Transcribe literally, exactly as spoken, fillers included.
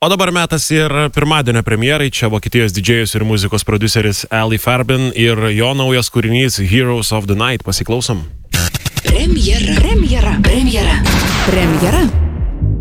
O dabar metas ir pirmadienio premjerai. Čia Vokietijos didžėjus ir muzikos prodiuseris Ali Farben ir jo naujas kūrinys Heroes of the Night. Pasiklausom. Premjera. Premjera. Premjera. Premjera.